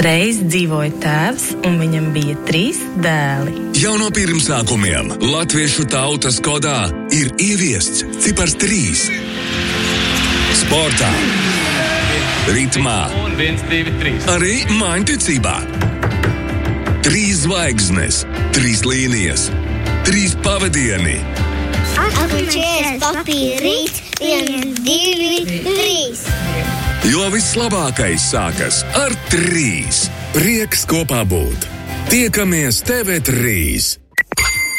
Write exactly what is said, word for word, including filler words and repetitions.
Reiz dzīvoja tēvs, un viņam bija trīs dēli. Jau no pirmsākumiem latviešu tautas kodā ir ieviests cipars trīs. Sportā, ritmā, un viens, divi, trīs. Arī mājņticībā. Trīs zvaigznes, trīs līnijas, trīs pavadieni. Atpakaļ papīra rīt, viens, divi, trīs. Jo vislabākais sākas ar trīs. Prieks kopā būt. Tiekamies T V trīs.